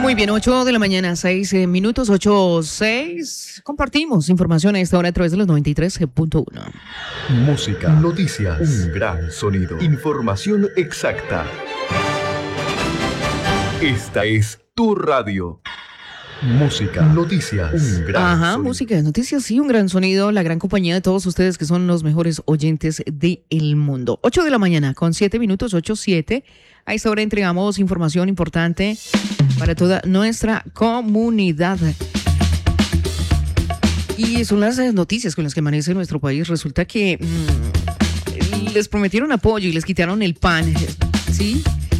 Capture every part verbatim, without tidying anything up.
Muy bien, ocho de la mañana, seis eh, minutos, ocho seis. Compartimos información a esta hora a través de los noventa y tres punto uno. Música, noticias, un gran sonido, información exacta. Esta es tu radio. Música, noticias, un gran Ajá, sonido. música, noticias y un gran sonido. La gran compañía de todos ustedes que son los mejores oyentes del mundo. ocho de la mañana con siete minutos, ocho siete. A esta hora entregamos información importante para toda nuestra comunidad. Y son las noticias con las que amanece nuestro país. Resulta que mmm, les prometieron apoyo y les quitaron el pan. ¿Sí?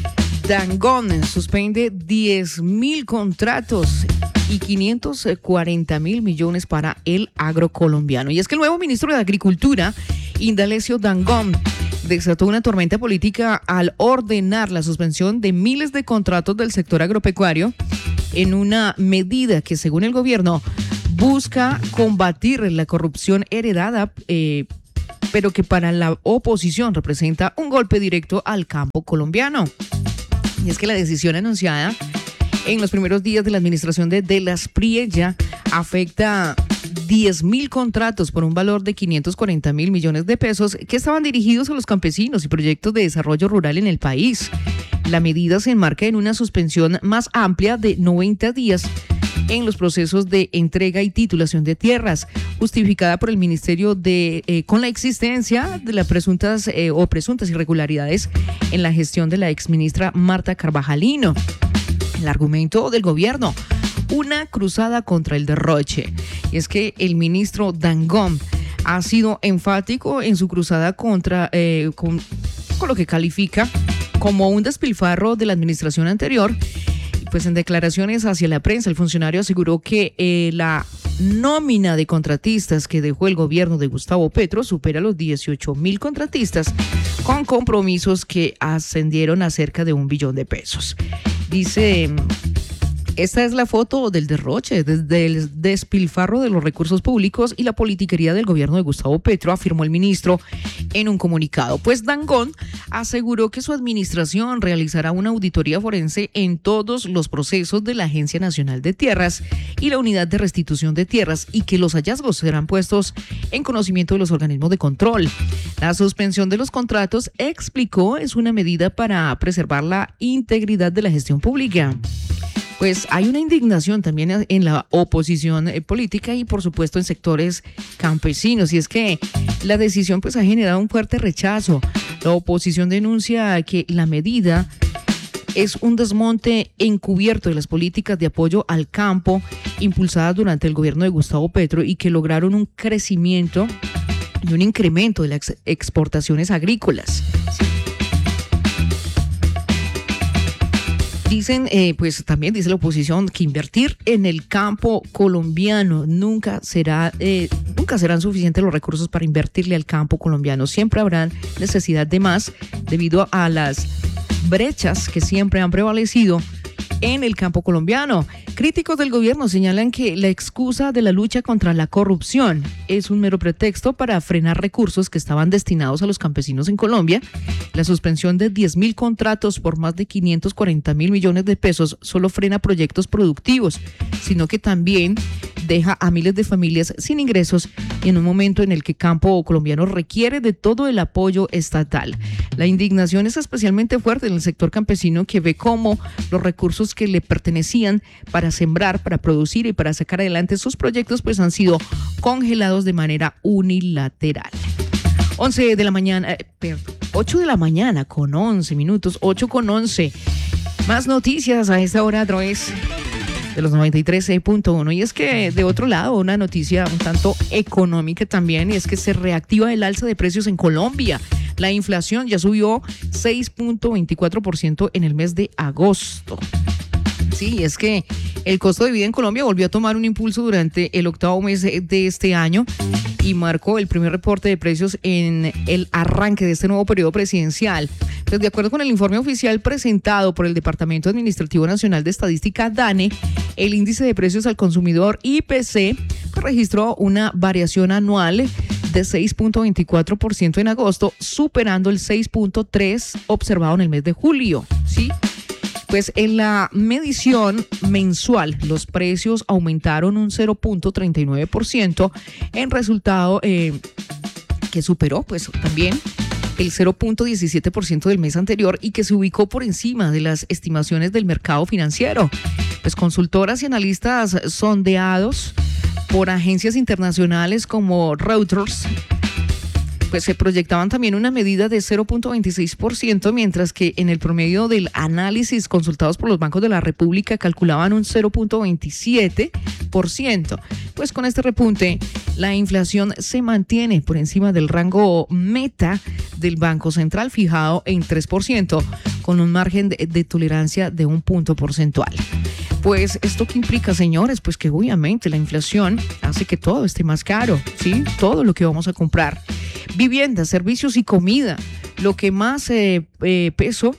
Dangond suspende diez mil contratos y quinientos cuarenta mil millones para el agrocolombiano. Y es que el nuevo ministro de Agricultura, Indalecio Dangond, desató una tormenta política al ordenar la suspensión de miles de contratos del sector agropecuario en una medida que, según el gobierno, busca combatir la corrupción heredada, eh, pero que para la oposición representa un golpe directo al campo colombiano. Y es que la decisión anunciada en los primeros días de la administración de De Las Priella afecta diez mil contratos por un valor de quinientos cuarenta mil millones de pesos que estaban dirigidos a los campesinos y proyectos de desarrollo rural en el país. La medida se enmarca en una suspensión más amplia de noventa días en los procesos de entrega y titulación de tierras, justificada por el Ministerio de eh, con la existencia de las presuntas eh, o presuntas irregularidades en la gestión de la exministra Marta Carvajalino. El argumento del gobierno: una cruzada contra el derroche. Y es que el ministro Dangond ha sido enfático en su cruzada contra eh, con, con lo que califica como un despilfarro de la administración anterior. Pues en declaraciones hacia la prensa, el funcionario aseguró que eh, la nómina de contratistas que dejó el gobierno de Gustavo Petro supera los dieciocho mil contratistas, con compromisos que ascendieron a cerca de un billón de pesos. Dice: esta es la foto del derroche, del despilfarro de los recursos públicos y la politiquería del gobierno de Gustavo Petro, afirmó el ministro en un comunicado. Pues Dangond aseguró que su administración realizará una auditoría forense en todos los procesos de la Agencia Nacional de Tierras y la Unidad de Restitución de Tierras y que los hallazgos serán puestos en conocimiento de los organismos de control. La suspensión de los contratos, explicó, es una medida para preservar la integridad de la gestión pública. Pues hay una indignación también en la oposición política y por supuesto en sectores campesinos, y es que la decisión pues ha generado un fuerte rechazo. La oposición denuncia que la medida es un desmonte encubierto de las políticas de apoyo al campo impulsadas durante el gobierno de Gustavo Petro y que lograron un crecimiento y un incremento de las exportaciones agrícolas. Dicen, eh, pues también dice la oposición que invertir en el campo colombiano nunca será, eh, nunca serán suficientes los recursos para invertirle al campo colombiano. Siempre habrá necesidad de más debido a las brechas que siempre han prevalecido en el campo colombiano. Críticos del gobierno señalan que la excusa de la lucha contra la corrupción es un mero pretexto para frenar recursos que estaban destinados a los campesinos en Colombia. La suspensión de diez mil contratos por más de quinientos cuarenta mil millones de pesos solo frena proyectos productivos, sino que también deja a miles de familias sin ingresos en un momento en el que el campo colombiano requiere de todo el apoyo estatal. La indignación es especialmente fuerte en el sector campesino, que ve cómo los recursos que le pertenecían para sembrar, para producir y para sacar adelante sus proyectos pues han sido congelados de manera unilateral. once de la mañana, eh, perdón, ocho de la mañana con once minutos, ocho con once. Más noticias a esta hora a través de los noventa y tres punto uno. Y es que de otro lado, una noticia un tanto económica también, y es que se reactiva el alza de precios en Colombia. La inflación ya subió seis punto veinticuatro por ciento en el mes de agosto. Sí, es que el costo de vida en Colombia volvió a tomar un impulso durante el octavo mes de este año y marcó el primer reporte de precios en el arranque de este nuevo periodo presidencial. Pues de acuerdo con el informe oficial presentado por el Departamento Administrativo Nacional de Estadística, DANE, el índice de precios al consumidor I P C pues registró una variación anual de seis punto veinticuatro por ciento en agosto, superando el seis punto tres por ciento observado en el mes de julio. ¿Sí? Pues en la medición mensual, los precios aumentaron un cero punto treinta y nueve por ciento en resultado eh, que superó pues también el cero punto diecisiete por ciento del mes anterior y que se ubicó por encima de las estimaciones del mercado financiero. Pues consultoras y analistas sondeados por agencias internacionales como Reuters pues se proyectaban también una medida de cero punto veintiséis por ciento, mientras que en el promedio del análisis consultados por los bancos de la República calculaban un cero punto veintisiete por ciento. Pues con este repunte, la inflación se mantiene por encima del rango meta del Banco Central fijado en tres por ciento, con un margen de, de tolerancia de un punto porcentual. Pues, ¿esto qué implica, señores? Pues que obviamente la inflación hace que todo esté más caro, ¿sí? Todo lo que vamos a comprar. Vivienda, servicios y comida, lo que más eh, eh, peso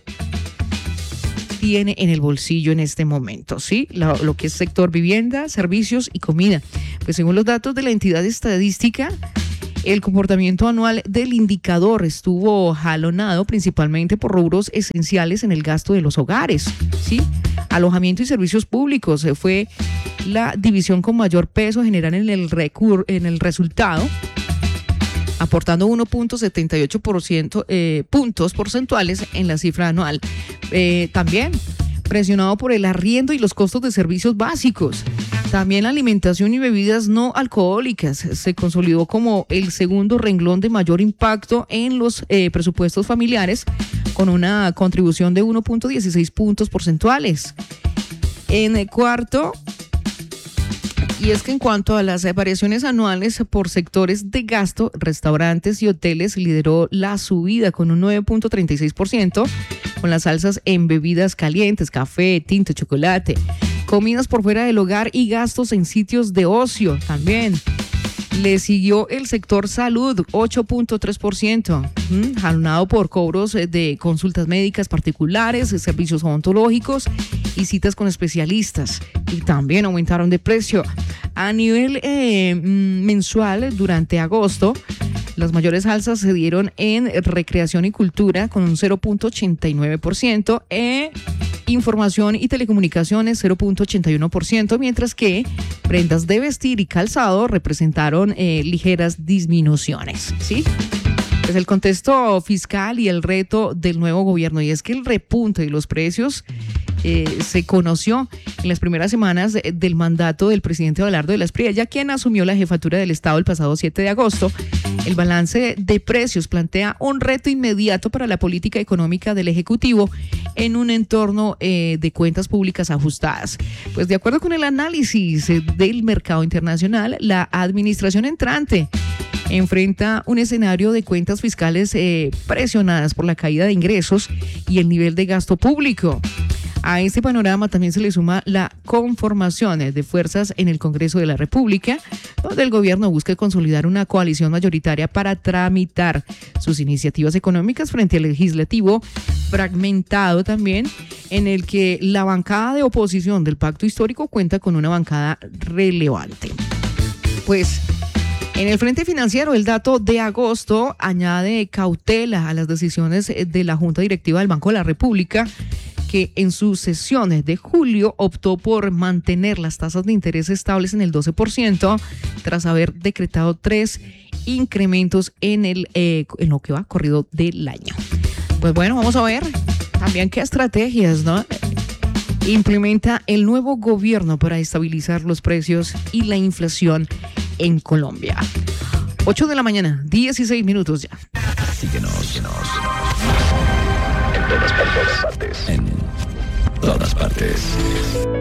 tiene en el bolsillo en este momento, ¿sí? Lo, lo que es sector vivienda, servicios y comida. Pues según los datos de la entidad estadística, el comportamiento anual del indicador estuvo jalonado principalmente por rubros esenciales en el gasto de los hogares, ¿sí? Alojamiento y servicios públicos eh, fue la división con mayor peso general en el, recur- en el resultado, aportando uno punto setenta y ocho por ciento eh, puntos porcentuales en la cifra anual. Eh, también presionado por el arriendo y los costos de servicios básicos. También la alimentación y bebidas no alcohólicas se consolidó como el segundo renglón de mayor impacto en los eh, presupuestos familiares, con una contribución de uno punto dieciséis puntos porcentuales. En el cuarto, y es que en cuanto a las variaciones anuales por sectores de gasto, restaurantes y hoteles lideró la subida con un nueve punto treinta y seis por ciento, con las alzas en bebidas calientes, café, tinto, chocolate, comidas por fuera del hogar y gastos en sitios de ocio también. Le siguió el sector salud, ocho punto tres por ciento, ¿m? jalonado por cobros de consultas médicas particulares, servicios odontológicos y citas con especialistas. Y también aumentaron de precio. A nivel eh, mensual, durante agosto, las mayores alzas se dieron en recreación y cultura con un cero punto ochenta y nueve por ciento, e información y telecomunicaciones cero punto ochenta y uno por ciento, mientras que prendas de vestir y calzado representaron eh, ligeras disminuciones, ¿sí? Pues el contexto fiscal y el reto del nuevo gobierno, y es que el repunte de los precios Eh, se conoció en las primeras semanas de, del mandato del presidente Abelardo de la Espriella, quien asumió la jefatura del Estado el pasado siete de agosto. El balance de precios plantea un reto inmediato para la política económica del Ejecutivo en un entorno eh, de cuentas públicas ajustadas. Pues de acuerdo con el análisis eh, del mercado internacional, la administración entrante enfrenta un escenario de cuentas fiscales eh, presionadas por la caída de ingresos y el nivel de gasto público. A este panorama también se le suma la conformación de fuerzas en el Congreso de la República, donde el gobierno busca consolidar una coalición mayoritaria para tramitar sus iniciativas económicas frente al legislativo fragmentado también, en el que la bancada de oposición del pacto histórico cuenta con una bancada relevante. Pues en el frente financiero, el dato de agosto añade cautela a las decisiones de la Junta Directiva del Banco de la República, que en sus sesiones de julio optó por mantener las tasas de interés estables en el doce por ciento, tras haber decretado tres incrementos en, el, eh, en lo que va corrido del año. Pues bueno, vamos a ver también qué estrategias, ¿no?, implementa el nuevo gobierno para estabilizar los precios y la inflación en Colombia. ocho de la mañana, dieciséis minutos ya. Síguenos, síguenos. En todas partes. En todas partes.